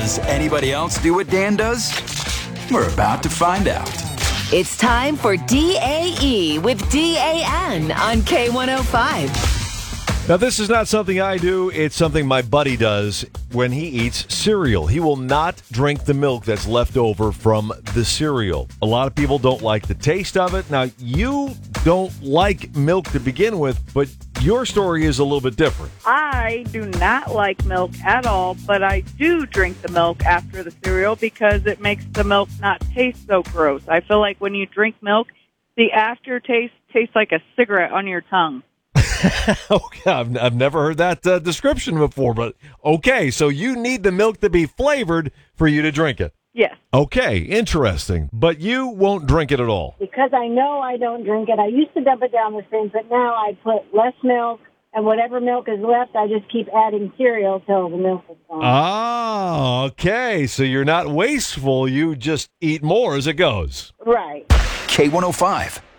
Does anybody else do what Dan does? We're about to find out. It's time for DAE with DAN on K105. Now, this is not something I do. It's something my buddy does when he eats cereal. He will not drink the milk that's left over from the cereal. A lot of people don't like the taste of it. Now, you don't like milk to begin with, but your story is a little bit different. I do not like milk at all, but I do drink the milk after the cereal because it makes the milk not taste so gross. I feel like when you drink milk, the aftertaste tastes like a cigarette on your tongue. Okay, I've never heard that description before, but okay, so you need the milk to be flavored for you to drink it. Yes. Okay, interesting. But you won't drink it at all. Because I know I don't drink it. I used to dump it down the sink, but now I put less milk, and whatever milk is left, I just keep adding cereal till the milk is gone. Ah, okay, so you're not wasteful. You just eat more as it goes. Right. K105.